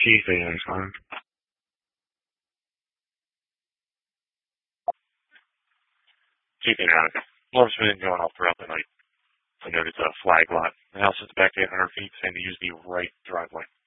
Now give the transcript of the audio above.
Chief 895. Chief 895. Alarm's been going off throughout the night. I noticed a flag lot. The house is back 800 feet, saying to use the right driveway.